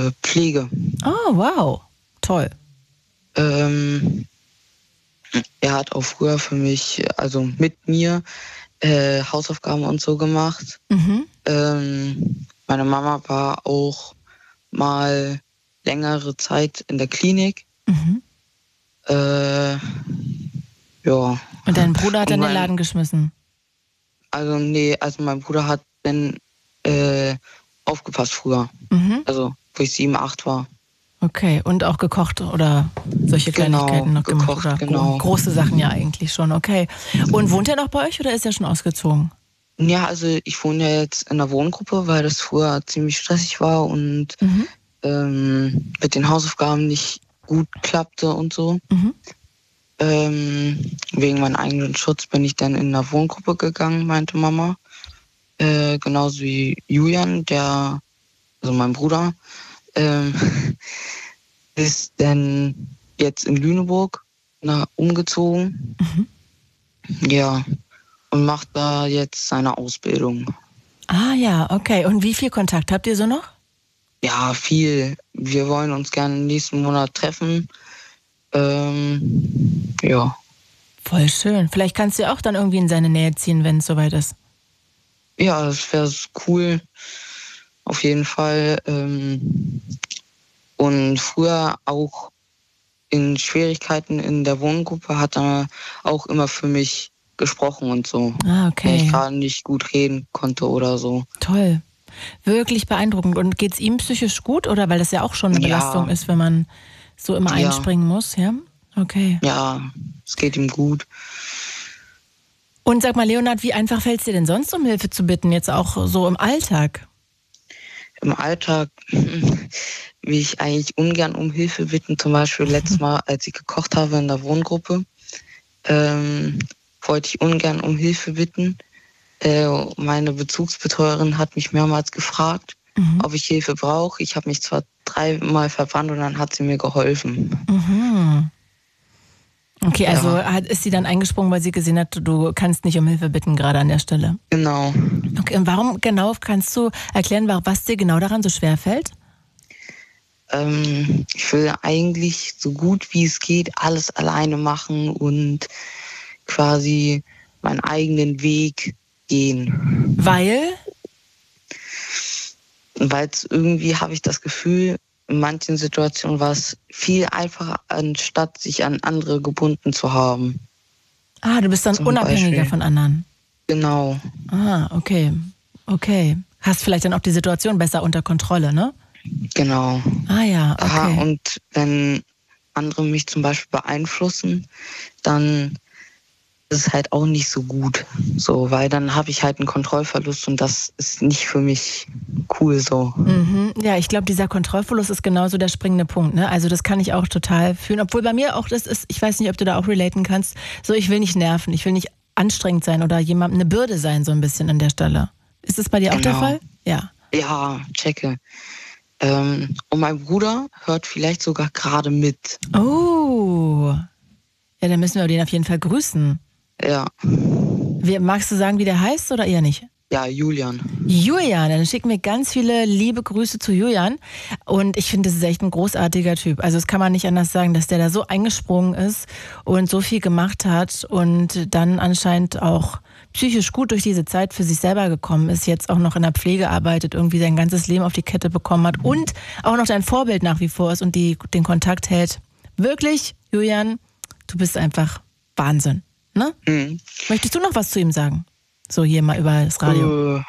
Pflege. Oh, wow. Toll. Er hat auch früher für mich, also mit mir, Hausaufgaben und so gemacht. Meine Mama war auch mal längere Zeit in der Klinik. Ja. Und dein Bruder hat dann den Laden geschmissen? Also mein Bruder hat dann aufgepasst früher. Also wo ich 7, 8 war. Okay, und auch gekocht oder solche Kleinigkeiten noch gemacht? Oder große Sachen ja eigentlich schon, okay. Und wohnt er noch bei euch oder ist er schon ausgezogen? Ja, also ich wohne ja jetzt in einer Wohngruppe, weil das früher ziemlich stressig war und mit den Hausaufgaben nicht gut klappte und so. Wegen meinem eigenen Schutz bin ich dann in eine Wohngruppe gegangen, meinte Mama. Genauso wie Julian, also mein Bruder, ist dann jetzt in Lüneburg umgezogen. Ja, und macht da jetzt seine Ausbildung. Ah ja, okay. Und wie viel Kontakt habt ihr so noch? Ja, viel. Wir wollen uns gerne nächsten Monat treffen. Ja. Voll schön. Vielleicht kannst du auch dann irgendwie in seine Nähe ziehen, wenn es soweit ist. Ja, das wäre cool. Auf jeden Fall. Und früher auch in Schwierigkeiten in der Wohngruppe hat er auch immer für mich gesprochen und so. Ah, okay. Wenn ich gerade nicht gut reden konnte oder so. Toll. Wirklich beeindruckend. Und geht's ihm psychisch gut? Oder weil das ja auch schon eine Belastung ist, wenn man so immer einspringen muss, ja? Okay. Ja, es geht ihm gut. Und sag mal, Leonhard, wie einfach fällt es dir denn sonst, um Hilfe zu bitten, jetzt auch so im Alltag? Im Alltag will ich eigentlich ungern um Hilfe bitten. Zum Beispiel letztes Mal, als ich gekocht habe in der Wohngruppe, wollte ich ungern um Hilfe bitten. Meine Bezugsbetreuerin hat mich mehrmals gefragt, ob ich Hilfe brauche. Ich habe mich zwar 3-mal verwandt und dann hat sie mir geholfen. Okay, also ist sie dann eingesprungen, weil sie gesehen hat, du kannst nicht um Hilfe bitten, gerade an der Stelle? Genau. Okay, und warum genau, kannst du erklären, was dir genau daran so schwer fällt? Ich will eigentlich so gut wie es geht alles alleine machen und quasi meinen eigenen Weg gehen. Weil es irgendwie, habe ich das Gefühl, in manchen Situationen war es viel einfacher, anstatt sich an andere gebunden zu haben. Ah, du bist dann unabhängiger von anderen. Genau. Ah, okay. Okay. Hast vielleicht dann auch die Situation besser unter Kontrolle, ne? Genau. Ah ja, okay. Aha, und wenn andere mich zum Beispiel beeinflussen, dann ist es halt auch nicht so gut. So, weil dann habe ich halt einen Kontrollverlust und das ist nicht für mich cool so. Ja, ich glaube, dieser Kontrollverlust ist genauso der springende Punkt, ne? Also das kann ich auch total fühlen. Obwohl bei mir auch das ist, ich weiß nicht, ob du da auch relaten kannst, so ich will nicht nerven, ich will nicht anstrengend sein oder jemandem eine Bürde sein, so ein bisschen an der Stelle. Ist das bei dir auch der Fall? Ja. Ja, checke. Und mein Bruder hört vielleicht sogar gerade mit. Oh. Ja, dann müssen wir den auf jeden Fall grüßen. Ja. Magst du sagen, wie der heißt oder eher nicht? Ja, Julian. Julian, dann schicken wir ganz viele liebe Grüße zu Julian. Und ich finde, das ist echt ein großartiger Typ. Also das kann man nicht anders sagen, dass der da so eingesprungen ist und so viel gemacht hat und dann anscheinend auch psychisch gut durch diese Zeit für sich selber gekommen ist, jetzt auch noch in der Pflege arbeitet, irgendwie sein ganzes Leben auf die Kette bekommen hat und auch noch dein Vorbild nach wie vor ist und den Kontakt hält. Wirklich, Julian, du bist einfach Wahnsinn. Ne? Möchtest du noch was zu ihm sagen? So hier mal über das Radio.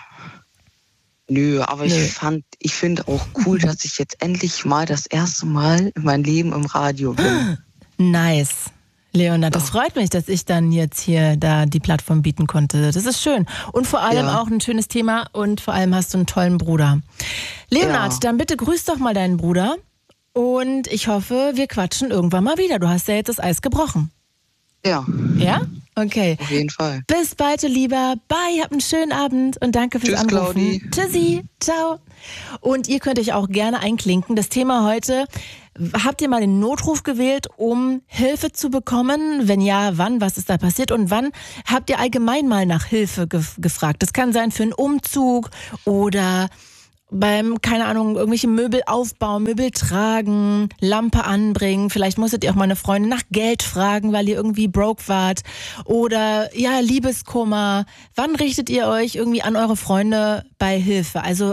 Nö, aber ich finde auch cool, dass ich jetzt endlich mal das erste Mal in meinem Leben im Radio bin. Nice. Leonhard, das freut mich, dass ich dann jetzt hier da die Plattform bieten konnte. Das ist schön. Und vor allem auch ein schönes Thema und vor allem hast du einen tollen Bruder. Leonhard, dann bitte grüß doch mal deinen Bruder und ich hoffe, wir quatschen irgendwann mal wieder. Du hast ja jetzt das Eis gebrochen. Ja. Ja? Okay. Auf jeden Fall. Bis bald, du Lieber. Bye, habt einen schönen Abend und danke fürs Anrufen. Claudi. Tschüssi, ciao. Und ihr könnt euch auch gerne einklinken. Das Thema heute, habt ihr mal den Notruf gewählt, um Hilfe zu bekommen? Wenn ja, wann? Was ist da passiert? Und wann habt ihr allgemein mal nach Hilfe gefragt? Das kann sein für einen Umzug oder beim, keine Ahnung, irgendwelche Möbel aufbauen, Möbel tragen, Lampe anbringen. Vielleicht musstet ihr auch mal eine Freundin nach Geld fragen, weil ihr irgendwie broke wart. Oder ja, Liebeskummer. Wann richtet ihr euch irgendwie an eure Freunde bei Hilfe? Also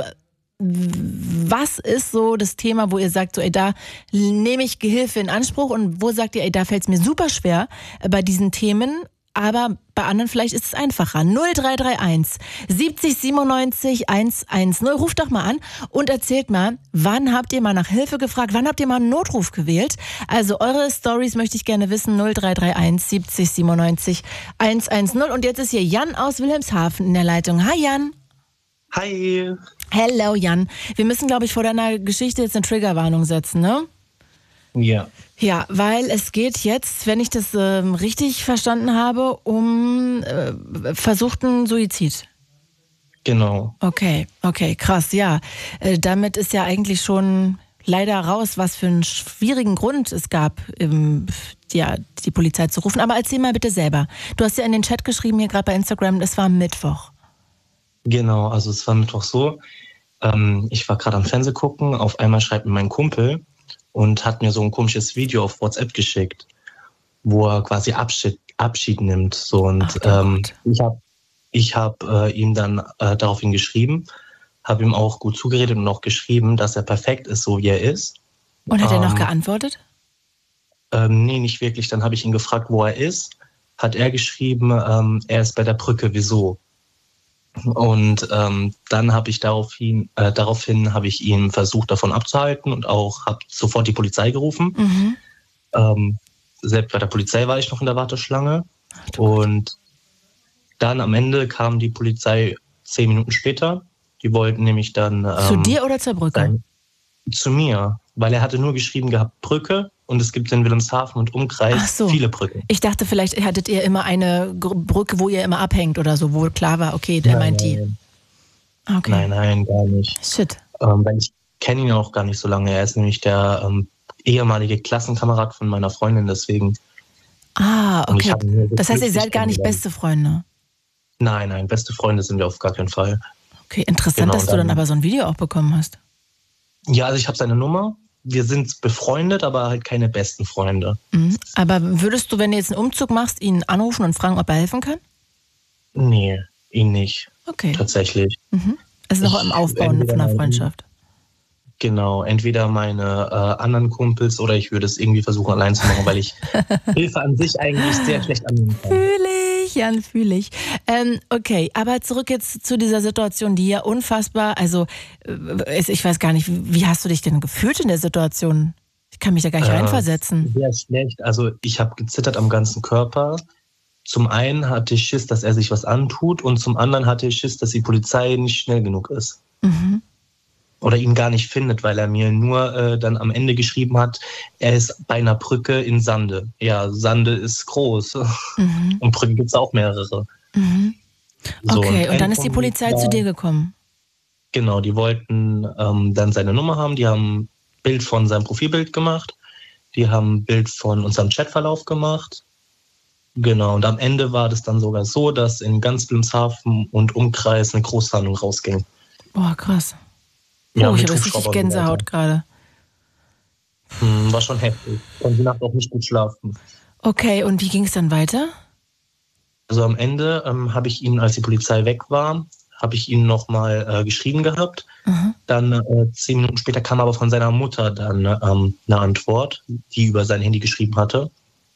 was ist so das Thema, wo ihr sagt, so ey, da nehme ich Gehilfe in Anspruch, und wo sagt ihr, ey, da fällt es mir super schwer bei diesen Themen, aber bei anderen vielleicht ist es einfacher. 0331 70 97 110. Ruft doch mal an und erzählt mal, wann habt ihr mal nach Hilfe gefragt, wann habt ihr mal einen Notruf gewählt? Also eure Stories möchte ich gerne wissen. 0331 70 97 110. Und jetzt ist hier Jan aus Wilhelmshaven in der Leitung. Hi Jan. Hi. Hello Jan. Wir müssen, glaube ich, vor deiner Geschichte jetzt eine Triggerwarnung setzen, ne? Ja. Ja, weil es geht jetzt, wenn ich das richtig verstanden habe, um versuchten Suizid. Genau. Okay, krass, ja. Damit ist ja eigentlich schon leider raus, was für einen schwierigen Grund es gab, die Polizei zu rufen. Aber erzähl mal bitte selber. Du hast ja in den Chat geschrieben, hier gerade bei Instagram, es war Mittwoch. Genau, also es war Mittwoch so. Ich war gerade am Fernseh gucken, auf einmal schreibt mir mein Kumpel und hat mir so ein komisches Video auf WhatsApp geschickt, wo er quasi Abschied nimmt. So, und ich hab ihm dann daraufhin geschrieben, habe ihm auch gut zugeredet und auch geschrieben, dass er perfekt ist, so wie er ist. Und hat er noch geantwortet? Nee, nicht wirklich. Dann habe ich ihn gefragt, wo er ist. Hat er geschrieben, er ist bei der Brücke, wieso? Und dann habe ich daraufhin habe ich ihn versucht, davon abzuhalten und auch habe sofort die Polizei gerufen. Selbst bei der Polizei war ich noch in der Warteschlange. Und dann am Ende kam die Polizei 10 Minuten später. Die wollten nämlich dann... zu dir oder zur Brücke? Zu mir, weil er hatte nur geschrieben gehabt Brücke. Und es gibt in Wilhelmshaven und Umkreis viele Brücken. Ich dachte, vielleicht hattet ihr immer eine Brücke, wo ihr immer abhängt oder so, wo klar war, okay, der meint die. Okay. Nein, gar nicht. Shit. Weil ich kenne ihn auch gar nicht so lange. Er ist nämlich der ehemalige Klassenkamerad von meiner Freundin, deswegen. Okay. Das heißt, ihr seid gar nicht beste Freunde? Nein, beste Freunde sind wir auf gar keinen Fall. Okay, interessant, dass du dann aber so ein Video auch bekommen hast. Ja, also ich habe seine Nummer. Wir sind befreundet, aber halt keine besten Freunde. Aber würdest du, wenn du jetzt einen Umzug machst, ihn anrufen und fragen, ob er helfen kann? Nee, ihn nicht. Okay. Tatsächlich. Es ist noch im Aufbau von einer Freundschaft. Genau, entweder meine anderen Kumpels oder ich würde es irgendwie versuchen, allein zu machen, weil ich Hilfe an sich eigentlich sehr schlecht annehmen kann. Fühl ich. Okay, aber zurück jetzt zu dieser Situation, die ja unfassbar, also ich weiß gar nicht, wie hast du dich denn gefühlt in der Situation? Ich kann mich da gar nicht reinversetzen. Sehr schlecht, also ich habe gezittert am ganzen Körper. Zum einen hatte ich Schiss, dass er sich was antut, und zum anderen hatte ich Schiss, dass die Polizei nicht schnell genug ist. Oder ihn gar nicht findet, weil er mir nur dann am Ende geschrieben hat, er ist bei einer Brücke in Sande. Ja, Sande ist groß. Und Brücken gibt es auch mehrere. So, okay, und dann ist die Polizei zu dir gekommen? Genau, die wollten dann seine Nummer haben. Die haben ein Bild von seinem Profilbild gemacht. Die haben ein Bild von unserem Chatverlauf gemacht. Genau, und am Ende war das dann sogar so, dass in ganz Wilhelmshaven und Umkreis eine Großfahndung rausging. Boah, krass. Ja, ich habe richtig Gänsehaut gerade. War schon heftig. Konnte die Nacht auch nicht gut schlafen. Okay, und wie ging es dann weiter? Also am Ende habe ich ihn, als die Polizei weg war, habe ich ihn nochmal geschrieben gehabt. Dann 10 Minuten später kam aber von seiner Mutter dann eine Antwort, die über sein Handy geschrieben hatte,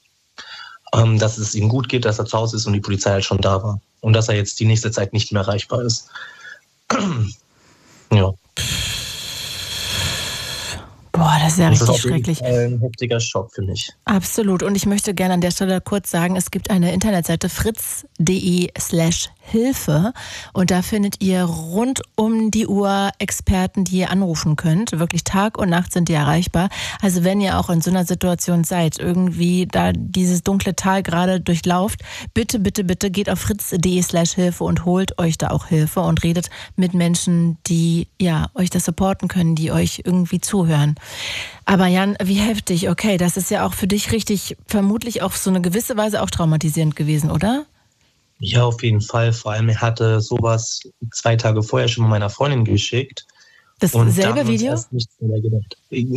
dass es ihm gut geht, dass er zu Hause ist und die Polizei halt schon da war. Und dass er jetzt die nächste Zeit nicht mehr erreichbar ist. Ja. Boah, das ist ja richtig schrecklich. Das ist ein heftiger Schock für mich. Absolut. Und ich möchte gerne an der Stelle kurz sagen, es gibt eine Internetseite fritz.de/Hilfe und da findet ihr rund um die Uhr Experten, die ihr anrufen könnt. Wirklich Tag und Nacht sind die erreichbar. Also wenn ihr auch in so einer Situation seid, irgendwie da dieses dunkle Tal gerade durchlauft, bitte geht auf fritz.de/Hilfe und holt euch da auch Hilfe und redet mit Menschen, die euch das supporten können, die euch irgendwie zuhören. Aber Jan, wie heftig. Okay, das ist ja auch für dich richtig, vermutlich auf so eine gewisse Weise auch traumatisierend gewesen, oder? Ja, auf jeden Fall. Vor allem, er hatte sowas 2 Tage vorher schon mal meiner Freundin geschickt. Dasselbe Video? Nichts mehr gedacht.